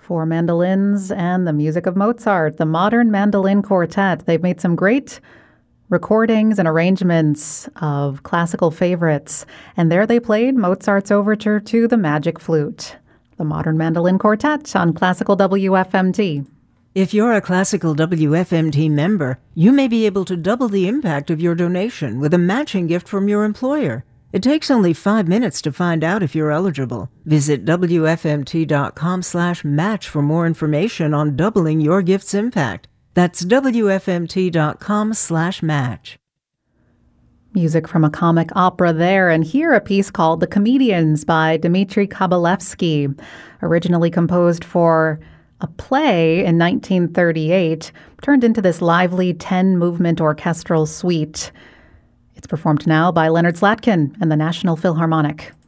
For mandolins and the music of Mozart, the Modern Mandolin Quartet. They've made some great recordings and arrangements of classical favorites, and there they played Mozart's overture to the Magic Flute. The Modern Mandolin Quartet on Classical WFMT. If you're a Classical WFMT member, you may be able to double the impact of your donation with a matching gift from your employer. It takes only 5 minutes to find out if you're eligible. Visit WFMT.com/match for more information on doubling your gift's impact. That's WFMT.com/match. Music from a comic opera there, and here a piece called The Comedians by Dmitri Kabalevsky, originally composed for a play in 1938, turned into this lively 10-movement orchestral suite. It's performed now by Leonard Slatkin and the National Philharmonic.